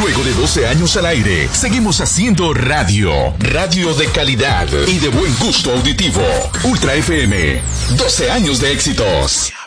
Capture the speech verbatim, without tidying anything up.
Luego de doce años al aire, seguimos haciendo radio. Radio de calidad y de buen gusto auditivo. Ultra F M. doce años de éxitos.